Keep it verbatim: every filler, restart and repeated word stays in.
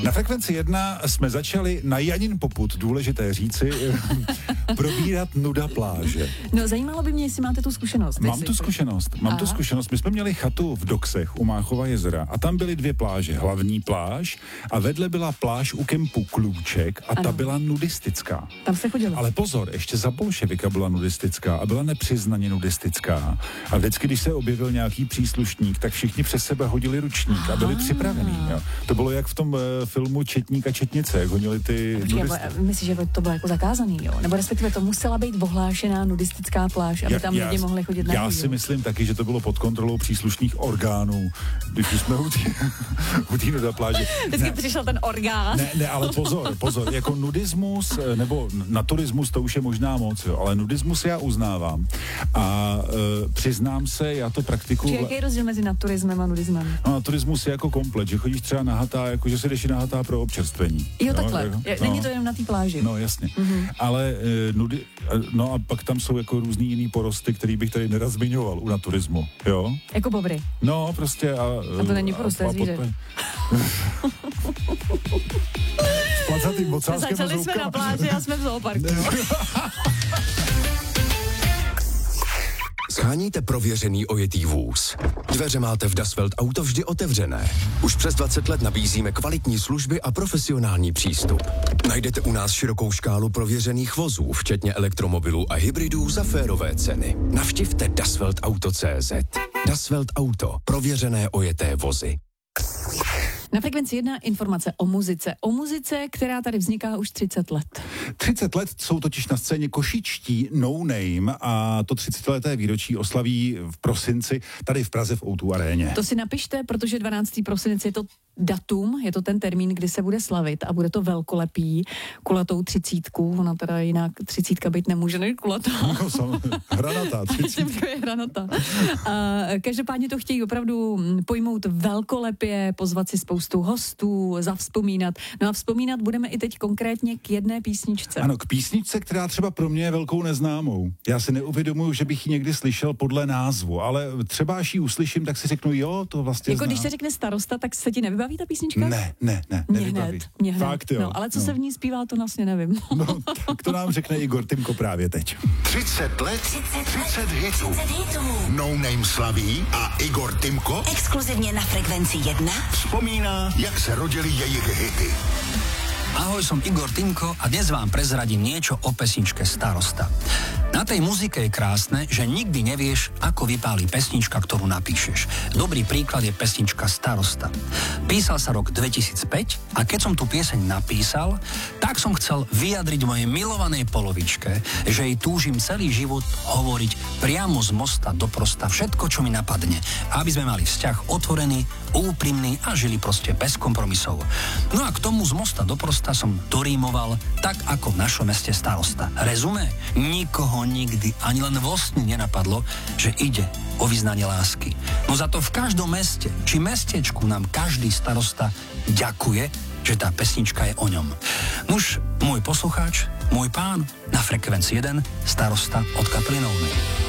Na Frekvenci jedna jsme začali na Janin popud, důležité říci, probírat nuda pláže. No, zajímalo by mě, jestli máte tu zkušenost. Mám tu zkušenost, mám Aha. tu zkušenost. My jsme měli chatu v Doksech u Máchova jezera a tam byly dvě pláže. Hlavní pláž a vedle byla pláž u kempu Klůček a ano. ta byla nudistická. Tam se chodilo. Ale pozor, ještě za bolševika byla nudistická a byla nepřiznaně nudistická. A vždycky, když se objevil nějaký příslušník, tak všichni přes sebe hodili ručník a byli Aha. připravení. Jo. To bylo jak v tom uh, filmu Četník a četnice, jak honili ty nudisty. Myslíš, že to bylo jako zakázaný, jo? Nebo respektive to musela být ohlášená nudistická pláž, aby já, tam já, lidi mohli chodit na Já ní, si jo? myslím taky, že to bylo pod kontrolou příslušných orgánů, když jsme u té nuda pláže. Vždycky přišel ten orgán. Ne, ne, ale pozor, pozor, jako nudismus, nebo naturismus, to už je možná moc, jo, ale nudismus já uznávám a e, přiznám se, já to praktikuju. Či jaký je rozdíl mezi naturismem a nudismem? No, naturismus je jako komplet, že chodíš třeba nahatá, jako že se jdeš nahatá pro občerstvení. Jo, takhle. No, není to jenom na té pláži. No, jasně. Mm-hmm. Ale e, nudy, no a pak tam jsou jako různý jiný porosty, který bych tady nerad zmiňoval u naturismu, jo? Jako bobry. No, prostě a... A to není porost, to je zvíře. S placatým ocáskem a Začali jsme na pláži a jsme v zooparku. Sháníte prověřený ojetý vůz. Dveře máte v Dasvelt Auto vždy otevřené. Už přes dvacet let nabízíme kvalitní služby a profesionální přístup. Najdete u nás širokou škálu prověřených vozů, včetně elektromobilů a hybridů za férové ceny. Navštivte dasvelt auto tečka cé zet. Dasvelt Auto. Prověřené ojeté vozy. Na Frekvenci jedna informace o muzice. O muzice, která tady vzniká už třicet let. třicet let jsou totiž na scéně košičtí No Name a to třicetileté výročí oslaví v prosinci tady v Praze v ó dvě aréně. To si napište, protože dvanáctého prosince je to datum, je to ten termín, kdy se bude slavit a bude to velkolepý, kulatou třicítku, ona teda jinak třicítka být nemůže, než kulatá. No, samozřejmě, hranatá třicítka. je hranatá. A každopádně to chtějí opravdu pojmout velkolepě, pozvat si spoustu hostů, zavzpomínat. No a vzpomínat budeme i teď konkrétně k jedné písničce. Ano, k písničce, která třeba pro mě je velkou neznámou. Já si neuvědomuju, že bych ji někdy slyšel podle názvu, ale třeba až ji uslyším, tak si řeknu, jo, to vlastně Jako znám. když se řekne Starosta, tak se ti nevybaví ta písnička? Ne, ne, ne, mě nevybaví. Hned, mě hned. Fakt jo. No, ale co no. se v ní zpívá, to vlastně nevím. No, tak to nám řekne Igor Timko právě teď. třicet let, třicet hitů. No Name slaví a Igor Timko exkluzivně na Frekvenci jedna vzpomíná, jak se rodily jejich hity. Ahoj, som Igor Timko a dnes vám prezradím niečo o pesničke Starosta. Na tej muzike je krásne, že nikdy nevieš, ako vypálí pesnička, ktorú napíšeš. Dobrý príklad je pesnička Starosta. Písal sa rok dvetisícpäť a keď som tú pieseň napísal, tak som chcel vyjadriť mojej milovanej polovičke, že jej túžim celý život hovoriť priamo z mosta do prosta všetko, čo mi napadne, aby sme mali vzťah otvorený, úprimný a žili proste bez kompromisov. No a k tomu z mosta do prosta som dorímoval tak, ako v našom meste Starosta. Rezume? Nikoho nikdy ani len vo sni nenapadlo, že ide o vyznanie lásky. No za to v každom meste či mestečku nám každý starosta ďakuje, že tá pesnička je o ňom. Nuž, môj poslucháč, môj pán, na Frekvencii jeden, Starosta od kapely No Name.